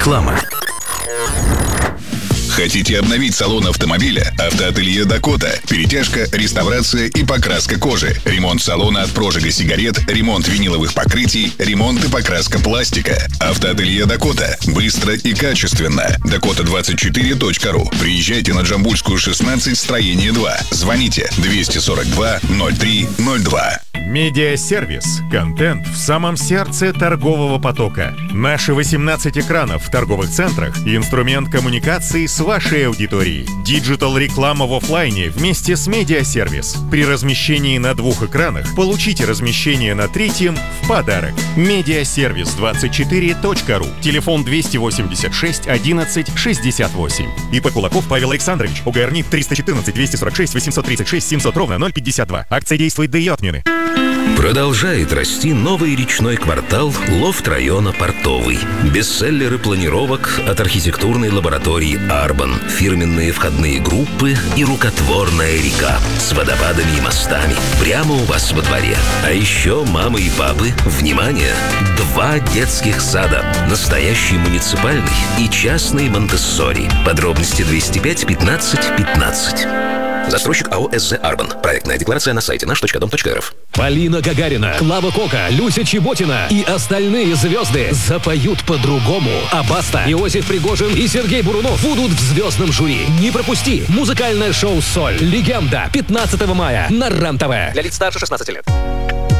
Реклама. Хотите обновить салон автомобиля? Автоателье «Дакота». Перетяжка, реставрация и покраска кожи. Ремонт салона от прожига сигарет, ремонт виниловых покрытий, ремонт и покраска пластика. Автоателье «Дакота». Быстро и качественно. Dakota24.ru. Приезжайте на Джамбульскую, 16, строение 2. Звоните 242-03-02. Медиасервис. Контент в самом сердце торгового потока. Наши 18 экранов в торговых центрах – инструмент коммуникации с вашей аудиторией. Диджитал-реклама в офлайне вместе с медиасервис. При размещении на 2 экранах получите размещение на 3-м в подарок. Медиасервис24.ру. Телефон 286 11 68. ИП Кулаков Павел Александрович. УГРНИ 314 246 836 700 ровно 052. Акция действует до ее отмены. Продолжает расти новый речной квартал лофт-района Портовый. Бестселлеры планировок от архитектурной лаборатории «Арбан», фирменные входные группы и рукотворная река с водопадами и мостами прямо у вас во дворе. А еще мамы и папы, внимание! 2 детских сада. Настоящий муниципальный и частный Монтессори. Подробности 205 15 15. Застройщик АО «СЗ Арбан». Проектная декларация на сайте наш.дом.рф. Полина Гагарина, Клава Кока, Люся Чеботина и остальные звезды запоют по-другому. А Баста, Иосиф Пригожин и Сергей Бурунов будут в звездном жюри. Не пропусти! Музыкальное шоу «Соль. Легенда» 15 мая на РЕН-ТВ. Для лиц старше 16 лет.